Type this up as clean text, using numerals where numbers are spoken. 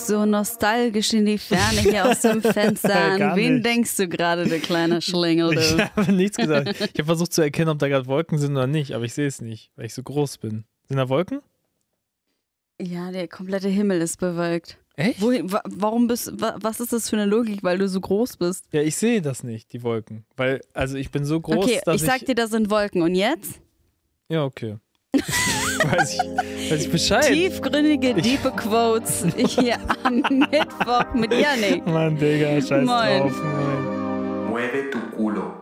so nostalgisch in die Ferne hier aus dem Fenster an. Gar Wen nicht. denkst du gerade, du kleiner Schlingel, Ich du? habe nichts gesagt. Ich habe versucht zu erkennen, ob da gerade Wolken sind oder nicht, aber ich sehe es nicht, weil ich so groß bin. Sind da Wolken? Ja, der komplette Himmel ist bewölkt. Echt? Was ist das für eine Logik, weil du so groß bist? Ja, ich sehe das nicht, die Wolken. Weil, also ich bin so groß, Okay, dass ich sag dir, da sind Wolken. Und jetzt? Ja, okay. weiß ich Bescheid. Tiefgründige, diepe Quotes hier am Mittwoch mit Yannick. Mann, Digga, scheiß Moin. drauf. Moin. Mueve tu culo.